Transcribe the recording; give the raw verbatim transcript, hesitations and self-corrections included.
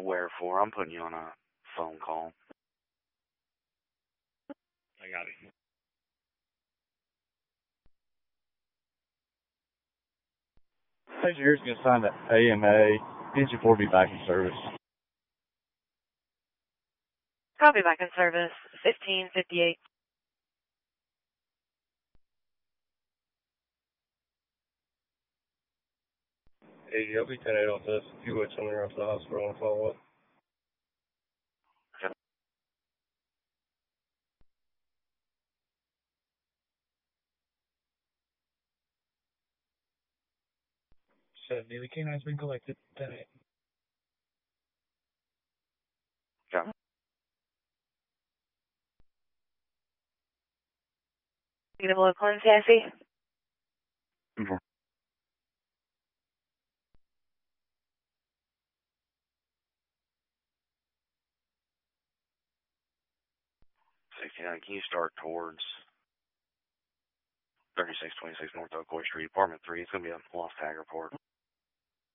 Where for? I'm putting you on a phone call. I got it. Passenger's going to sign the A M A. Engine four be back in service. Copy, back in service. fifteen fifty-eight. Hey, I'll be ten eight off this. If you would, somebody around to the hospital and follow up. Said Daily Canine's been collected. ten eight. Yeah. Negative low cleanse, Sassy. Mm-hmm. sixty-nine, can you start towards thirty-six twenty-six North Oakwood Street, Apartment three? It's going to be a lost tag report.